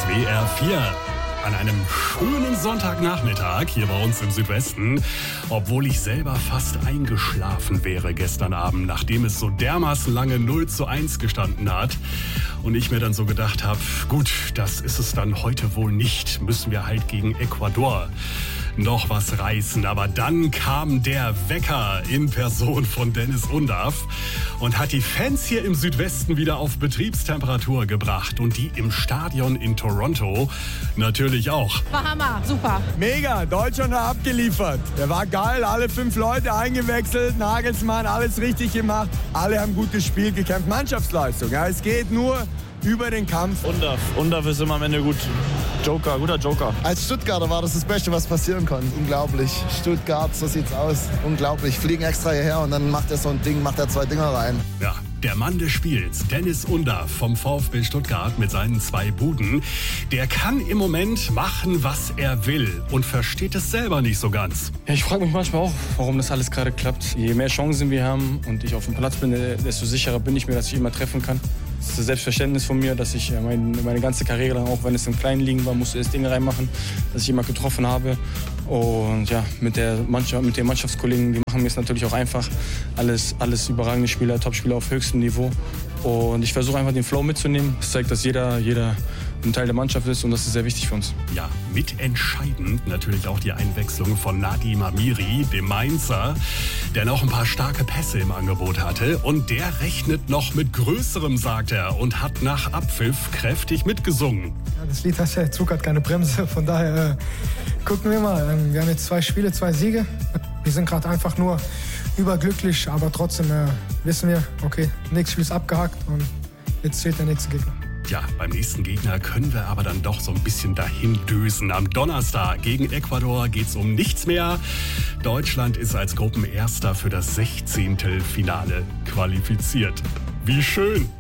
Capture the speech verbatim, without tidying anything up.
W R vier. An einem schönen Sonntagnachmittag hier bei uns im Südwesten, obwohl ich selber fast eingeschlafen wäre gestern Abend, nachdem es so dermaßen lange null zu eins gestanden hat und ich mir dann so gedacht habe, gut, das ist es dann heute wohl nicht, müssen wir halt gegen Ecuador noch was reißen. Aber dann kam der Wecker in Person von Dennis Undaff und hat die Fans hier im Südwesten wieder auf Betriebstemperatur gebracht und die im Stadion in Toronto natürlich auch. War Hammer, super. Mega, Deutschland hat abgeliefert. Der war geil, alle fünf Leute eingewechselt, Nagelsmann, alles richtig gemacht. Alle haben gut gespielt, gekämpft, Mannschaftsleistung. Ja, es geht nur über den Kampf. Undaff, Undaff ist immer am Ende gut. Joker, guter Joker. Als Stuttgarter war das das Beste, was passieren kann. Unglaublich. Stuttgart, so sieht's aus. Unglaublich. Fliegen extra hierher und dann macht er so ein Ding, macht er zwei Dinger rein. Ja, der Mann des Spiels, Dennis Undaff vom VfB Stuttgart mit seinen zwei Buden, der kann im Moment machen, was er will und versteht es selber nicht so ganz. Ja, ich frage mich manchmal auch, warum das alles gerade klappt. Je mehr Chancen wir haben und ich auf dem Platz bin, desto sicherer bin ich mir, dass ich immer treffen kann. Das ist das Selbstverständnis von mir, dass ich meine, meine ganze Karriere lang, auch wenn es im kleinen Ligen war, musste ich das Ding reinmachen, dass ich immer getroffen habe. Und ja, mit, der Mannschaft, mit den Mannschaftskollegen, die machen mir es natürlich auch einfach. Alles, alles überragende Spieler, Topspieler auf höchstem Niveau. Und ich versuche einfach den Flow mitzunehmen. Das zeigt, dass jeder, jeder ein Teil der Mannschaft ist und das ist sehr wichtig für uns. Ja, mitentscheidend natürlich auch die Einwechslung von Nadim Amiri, dem Mainzer, der noch ein paar starke Pässe im Angebot hatte. Und der rechnet noch mit Größerem, sagt er, und hat nach Abpfiff kräftig mitgesungen. Ja, das Lied heißt ja, Zug hat keine Bremse, von daher äh, gucken wir mal. Ähm, wir haben jetzt zwei Spiele, zwei Siege. Wir sind gerade einfach nur überglücklich, aber trotzdem äh, wissen wir, okay, nächstes Spiel ist abgehakt und jetzt steht der nächste Gegner. Ja, beim nächsten Gegner können wir aber dann doch so ein bisschen dahin düsen. Am Donnerstag gegen Ecuador geht's um nichts mehr. Deutschland ist als Gruppenerster für das Sechzehntelfinale qualifiziert. Wie schön!